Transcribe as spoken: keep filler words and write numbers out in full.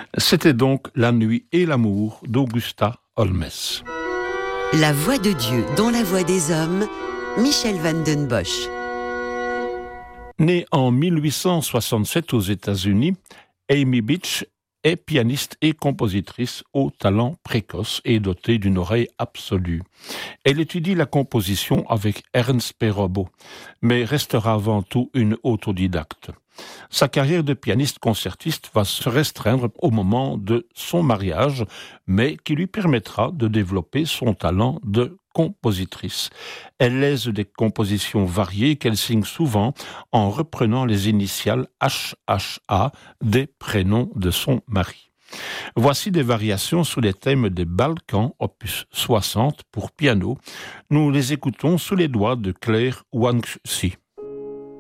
C'était donc La nuit et l'amour d'Augusta Holmes. La voix de Dieu dans la voix des hommes, Michel Van Den Bosch. Née en mille huit cent soixante-sept aux États-Unis, Amy Beach est pianiste et compositrice au talent précoce et dotée d'une oreille absolue. Elle étudie la composition avec Ernst P. Robot, mais restera avant tout une autodidacte. Sa carrière de pianiste concertiste va se restreindre au moment de son mariage, mais qui lui permettra de développer son talent de compositrice. Elle laisse des compositions variées qu'elle signe souvent en reprenant les initiales H H A des prénoms de son mari. Voici des variations sur les thèmes des Balkans, opus soixante pour piano. Nous les écoutons sous les doigts de Claire Wangxi.